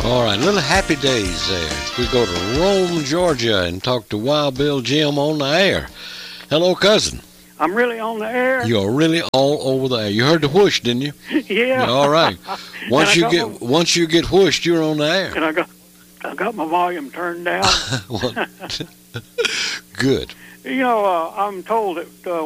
All right, little happy days there. We go to Rome, Georgia, and talk to Wild Bill Jim on the air. Hello, cousin. I'm really on the air. You're really all over the air. You heard the whoosh, didn't you? Yeah. All right. Once you get whooshed, you're on the air. And I got my volume turned down. Good. You know, I'm told that